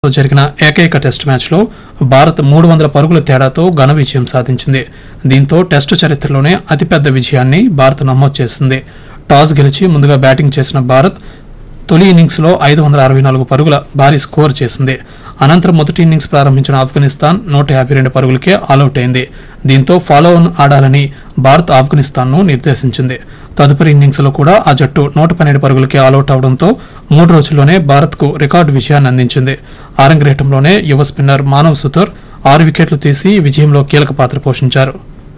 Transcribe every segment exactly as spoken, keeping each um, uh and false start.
జరిగిన ఏకైక టెస్టు మ్యాచ్లో భారత్ మూడు వందల పరుగుల తేడాతో ఘన విజయం సాధించింది. దీంతో టెస్టు చరిత్రలోనే అతిపెద్ద విజయాన్ని భారత్ నమోదు చేసింది. టాస్ గెలిచి ముందుగా బ్యాటింగ్ చేసిన భారత్ తొలి ఇన్నింగ్స్లో ఐదు వందల అరవై నాలుగు పరుగుల భారీ స్కోర్ చేసింది. అనంతరం మొదటి ఇన్నింగ్స్ ప్రారంభించిన ఆఫ్ఘనిస్తాన్ నూట యాభై రెండు పరుగులకే ఆలౌట్ అయింది. దీంతో ఫాలో ఆన్ ఆడాలని భారత్ ఆఫ్ఘనిస్తాన్ను నిర్దేశించింది. తదుపరి ఇన్నింగ్స్లో కూడా ఆ జట్టు నూట పన్నెండు పరుగులకే ఆలౌట్ అవడంతో మూడు రోజుల్లోనే భారత్కు రికార్డు విజయాన్ని అందించింది. ఆరంగరేటంలోనే యువ స్పిన్నర్ మానవ్ సుతర్ ఆరు వికెట్లు తీసి విజయంలో కీలక పాత్ర పోషించారు.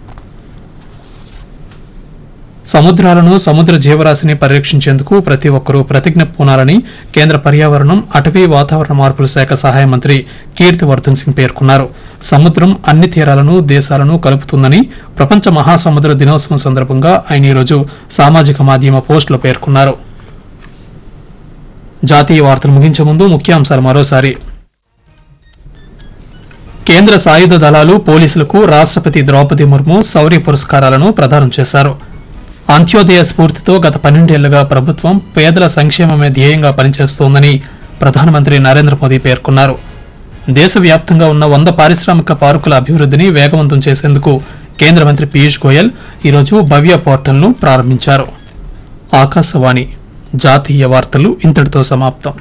సముద్రాలను సముద్ర జీవరాశిని పరిరక్షించేందుకు ప్రతి ఒక్కరూ ప్రతిజ్ఞ పూనాలని కేంద్ర పర్యావరణం అటవీ వాతావరణ మార్పుల శాఖ సహాయ మంత్రి కీర్తివర్ధన్ సింగ్ పేర్కొన్నారు. సముద్రం అన్ని తీరాలను దేశాలను కలుపుతుందని ప్రపంచ మహాసముద్ర దినోత్సవం సందర్భంగా ఆయన ఈరోజు సామాజిక మాధ్యమ పోస్టులో పేర్కొన్నారు. జాతీయ వార్తలు ముగించే ముందు ముఖ్యాంశాలు మరోసారి. కేంద్ర సాయుధ దళాలు పోలీసులకు రాష్ట్రపతి ద్రౌపది ముర్ము శౌర్య పురస్కారాలను ప్రదానం చేశారు. అంత్యోదయ స్ఫూర్తితో గత పన్నెండేళ్లుగా ప్రభుత్వం పేదల సంక్షేమమే ధ్యేయంగా పనిచేస్తోందని ప్రధానమంత్రి నరేంద్ర మోదీ పేర్కొన్నారు. దేశవ్యాప్తంగా ఉన్న వంద పారిశ్రామిక పార్కుల అభివృద్ధిని వేగవంతం చేసేందుకు కేంద్ర మంత్రి పీయూష్ గోయల్ ఈరోజు భవ్య పోర్టల్ను ప్రారంభించారు. ఆకాశవాణి జాతీయ వార్తలు ఇంతటితో సమాప్తం.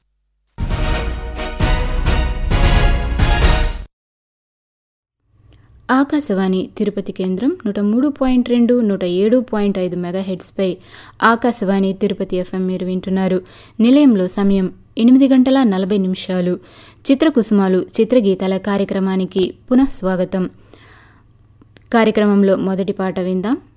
ఆకాశవాణి తిరుపతి కేంద్రం నూట మూడు పాయింట్ రెండు నూట ఏడు పాయింట్ ఐదు మెగాహెడ్స్పై ఆకాశవాణి తిరుపతి ఎఫ్ఎం మీరు వింటున్నారు. నిలయంలో సమయం ఎనిమిది గంటల నలభై నిమిషాలు. చిత్రకుసుమాలు చిత్రగీతాల కార్యక్రమానికి పునఃస్వాగతం. కార్యక్రమంలో మొదటి పాట విందాం.